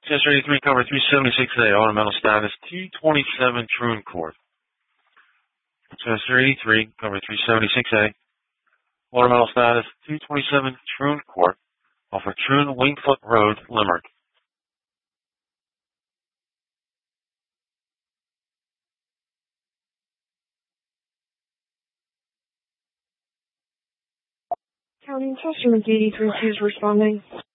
Test 83, cover 376A, ornamental status 227 Troon Court. Test 83, cover 376A, ornamental status 227 Troon Court, off of Troon Wingfoot Road, Limerick. County Test Unit 83 is responding.